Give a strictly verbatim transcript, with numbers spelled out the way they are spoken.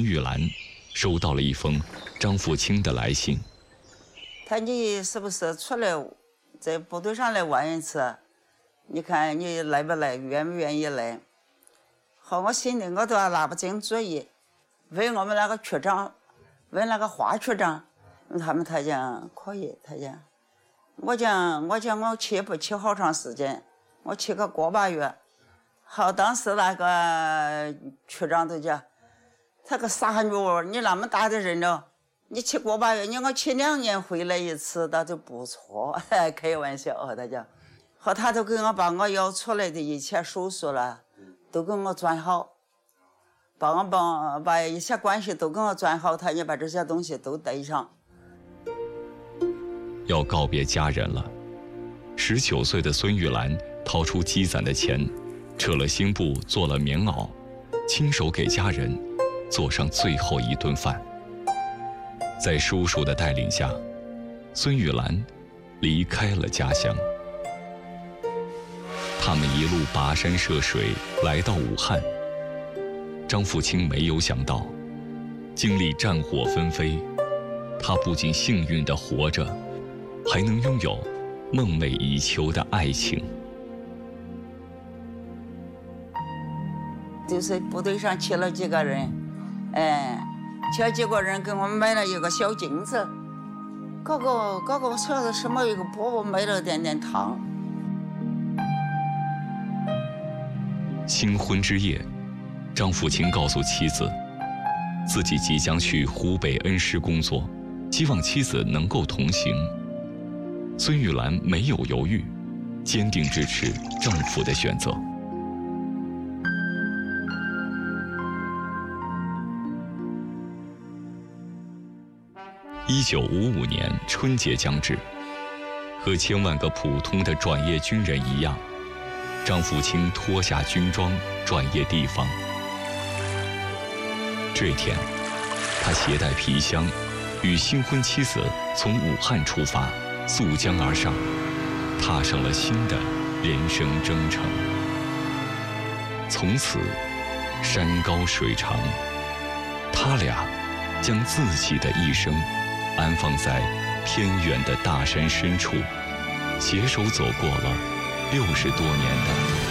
玉兰收到了一封张富清的来信。 他你是不是出来在部队上来玩一次？你看你来不来，愿不愿意来？好，我心里我都还拿不定主意。问我们那个区长，问那个华区长，他们他讲可以，他讲。我讲我讲我去不去好长时间，我去个个把月。好，当时那个区长都讲，他个傻女儿，你那么大的人了，你去个把月，你我去两年回来一次，那就不错。开玩笑哦，他讲。和他都给我把我要出来的一切手术了，都给我转好，把我把把一些关系都给我转好，他也把这些东西都带上。 要告别家人了，十九岁的孙玉兰掏出积攒的钱，扯了新布做了棉袄，亲手给家人做上最后一顿饭。在叔叔的带领下，孙玉兰离开了家乡。他们一路跋山涉水来到武汉。张富清没有想到，经历战火纷飞，他不仅幸运地活着，还能拥有梦寐以求的爱情。 就是部队上去了几个人，哎，去了几个人给我们买了一个小镜子，搞个搞个晓得什么一个饽饽，买了点点糖。 新婚之夜，张富清告诉妻子，自己即将去湖北恩施工作，希望妻子能够同行。孙玉兰没有犹豫，坚定支持丈夫的选择。一九五五年春节将至，和千万个普通的转业军人一样，张富清脱下军装，转业地方。这天，他携带皮箱，与新婚妻子从武汉出发，溯江而上，踏上了新的人生征程。从此，山高水长，他俩将自己的一生安放在偏远的大山深处，携手走过了六十多年的